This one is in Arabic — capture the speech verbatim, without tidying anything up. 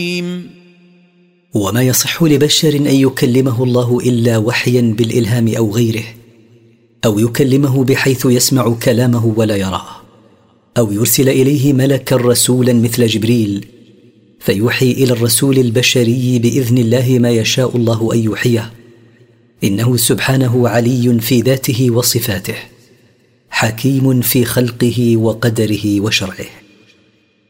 وما يصح لبشر أن يكلمه الله إلا وحيا بالإلهام أو غيره، أو يكلمه بحيث يسمع كلامه ولا يراه، أو يرسل إليه ملكا رسولا مثل جبريل فيوحي إلى الرسول البشري بإذن الله ما يشاء الله أن يوحيه. إنه سبحانه علي في ذاته وصفاته، حكيم في خلقه وقدره وشرعه.